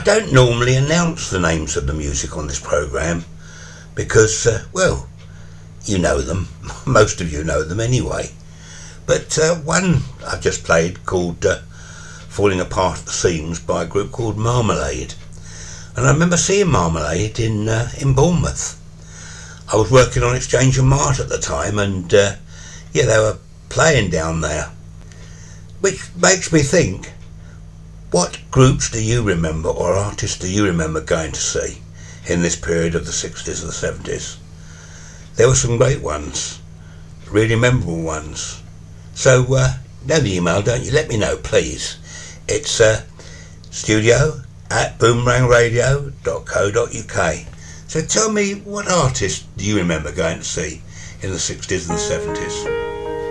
don't normally announce the names of the music on this programme because, well, you know them. Most of you know them anyway. But one I've just played called Falling Apart at the Seams by a group called Marmalade. And I remember seeing Marmalade in Bournemouth. I was working on Exchange and Mart at the time, and yeah, they were playing down there. Which makes me think, what groups do you remember or artists do you remember going to see in this period of the 60s and the 70s? There were some great ones, really memorable ones. So, know the email, don't you? Let me know, please. It's studio@boomerangradio.co.uk. So tell me, what artists do you remember going to see in the 60s and the 70s?